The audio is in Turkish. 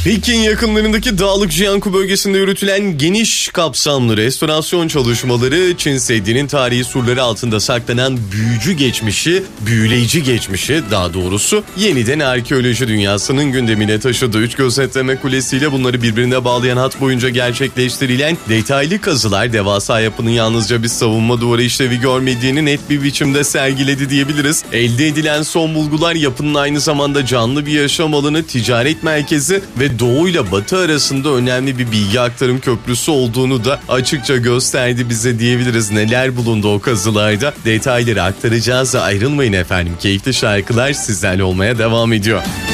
Pekin yakınlarındaki Dağlık Jiangsu bölgesinde yürütülen geniş kapsamlı restorasyon çalışmaları Çin Seddi'nin tarihi surları altında saklanan büyüleyici geçmişi daha doğrusu yeniden arkeoloji dünyasının gündemine taşıdı. 3 gözetleme kulesiyle bunları birbirine bağlayan hat boyunca gerçekleştirilen detaylı kazılar devasa yapının yalnızca bir savunma duvarı işlevi görmediğini net bir biçimde sergiledi diyebiliriz. Elde edilen son bulgular yapının aynı zamanda canlı bir yaşam alanı, ticaret merkezi ve Doğu ile Batı arasında önemli bir bilgi aktarım köprüsü olduğunu da açıkça gösterdi bize diyebiliriz. Neler bulundu o kazılarda? Detayları aktaracağız. Ayrılmayın efendim. Keyifli şarkılar sizlerle olmaya devam ediyor.